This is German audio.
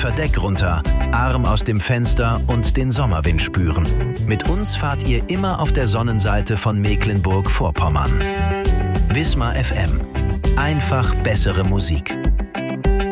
Verdeck runter, Arm aus dem Fenster und den Sommerwind spüren. Mit uns fahrt ihr immer auf der Sonnenseite von Mecklenburg-Vorpommern. Wismar FM. Einfach bessere Musik.